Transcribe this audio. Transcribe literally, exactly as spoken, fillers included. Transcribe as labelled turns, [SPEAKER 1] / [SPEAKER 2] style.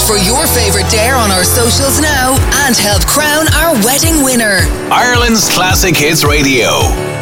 [SPEAKER 1] for your favourite dare on our socials now and help crown our wedding winner.
[SPEAKER 2] Ireland's Classic Hits Radio.